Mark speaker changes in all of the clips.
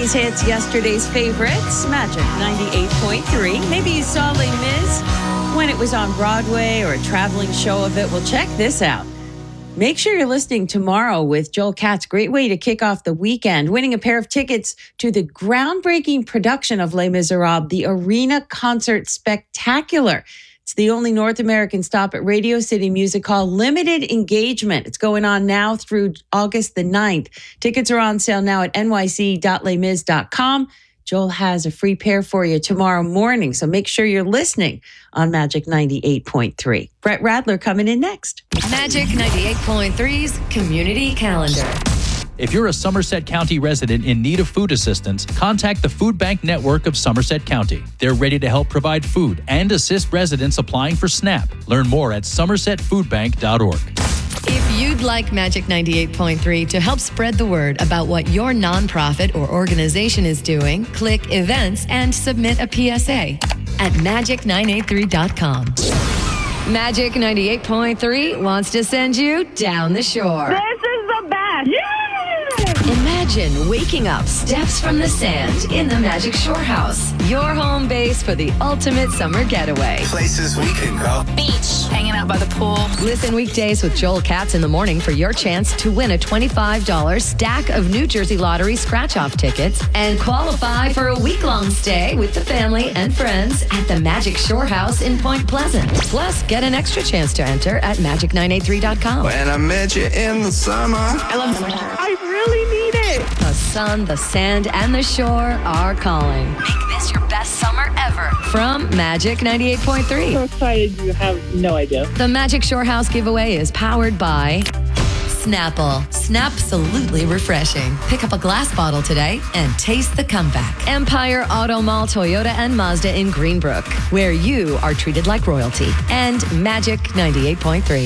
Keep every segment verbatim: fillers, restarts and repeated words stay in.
Speaker 1: Today's hits, yesterday's favorites, Magic ninety-eight point three. Maybe you saw Les Mis when it was on Broadway or a traveling show of it. Well, check this out. Make sure you're listening tomorrow with Joel Katz. Great way to kick off the weekend. Winning a pair of tickets to the groundbreaking production of Les Miserables, the Arena Concert Spectacular. It's the only North American stop at Radio City Music Hall. Limited engagement. It's going on now through August the ninth. Tickets are on sale now at n y c dot les mis dot com. Joel has a free pair for you tomorrow morning, so make sure you're listening on Magic ninety-eight point three. Brett Radler coming in next.
Speaker 2: Magic ninety-eight point three's Community Calendar.
Speaker 3: If you're a Somerset County resident in need of food assistance, contact the Food Bank Network of Somerset County. They're ready to help provide food and assist residents applying for SNAP. Learn more at somerset food bank dot org.
Speaker 2: If you'd like Magic ninety-eight point three to help spread the word about what your nonprofit or organization is doing, click Events and submit a P S A at magic nine eight three dot com. Magic ninety-eight point three wants to send you down the shore.
Speaker 4: This is the best. Yeah!
Speaker 2: Imagine waking up steps from the sand in the Magic Shore House, your home base for the ultimate summer getaway.
Speaker 5: Places we can go.
Speaker 6: Beach, hanging out by the pool.
Speaker 2: Listen weekdays with Joel Katz in the morning for your chance to win a twenty-five dollars stack of New Jersey Lottery scratch-off tickets and qualify for a week-long stay with the family and friends at the Magic Shore House in Point Pleasant. Plus, get an extra chance to enter at magic nine eight three dot com.
Speaker 5: When I met you in the summer.
Speaker 6: I love summertime.
Speaker 4: I really need it.
Speaker 2: The sun, the sand, and the shore are calling. Make this your best summer ever. From Magic ninety-eight point three.
Speaker 4: So excited, you have no idea.
Speaker 2: The Magic Shore House giveaway is powered by Snapple. Snapsolutely refreshing. Pick up a glass bottle today and taste the comeback. Empire Auto Mall, Toyota and Mazda in Greenbrook, where you are treated like royalty. And Magic ninety-eight point three.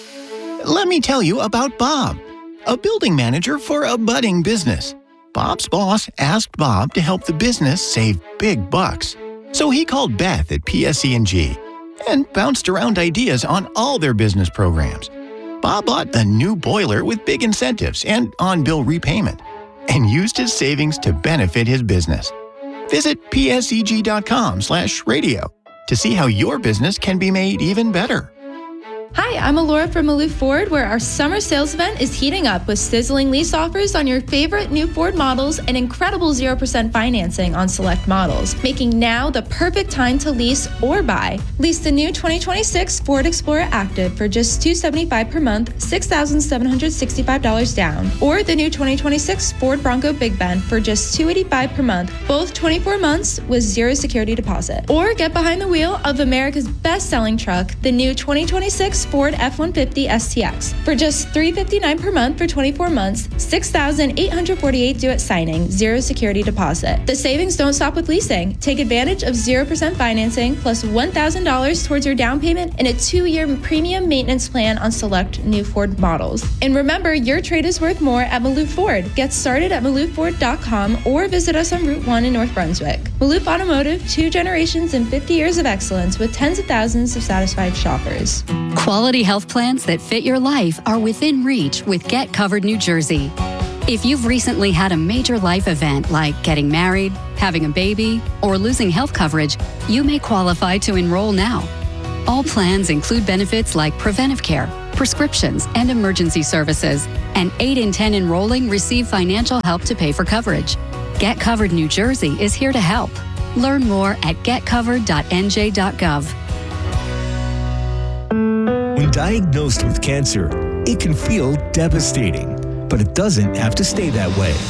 Speaker 7: Let me tell you about Bob, a building manager for a budding business. Bob's boss asked Bob to help the business save big bucks. So he called Beth at P S E and G and bounced around ideas on all their business programs. Bob bought a new boiler with big incentives and on-bill repayment and used his savings to benefit his business. Visit P S E G dot com slash radio to see how your business can be made even better.
Speaker 8: Hi, I'm Alora from Maloof Ford, where our summer sales event is heating up with sizzling lease offers on your favorite new Ford models and incredible zero percent financing on select models, making now the perfect time to lease or buy. Lease the new twenty twenty-six Ford Explorer Active for just two hundred seventy-five dollars per month, six thousand seven hundred sixty-five dollars down, or the new twenty twenty-six Ford Bronco Big Bend for just two hundred eighty-five dollars per month, both twenty-four months with zero security deposit. Or get behind the wheel of America's best-selling truck, the new twenty twenty-six Ford F one fifty S T X for just three hundred fifty-nine dollars per month for twenty-four months, six thousand eight hundred forty-eight dollars due at signing, zero security deposit. The savings don't stop with leasing. Take advantage of zero percent financing plus one thousand dollars towards your down payment and a two-year premium maintenance plan on select new Ford models. And remember, your trade is worth more at Maloof Ford. Get started at maloof ford dot com or visit us on Route one in North Brunswick. Maloof Automotive, two generations and fifty years of excellence with tens of thousands of satisfied shoppers.
Speaker 9: Quality health plans that fit your life are within reach with Get Covered New Jersey. If you've recently had a major life event like getting married, having a baby, or losing health coverage, you may qualify to enroll now. All plans include benefits like preventive care, prescriptions, and emergency services, and eight in ten enrolling receive financial help to pay for coverage. Get Covered New Jersey is here to help. Learn more at get covered dot n j dot gov.
Speaker 10: When diagnosed with cancer, it can feel devastating, but it doesn't have to stay that way.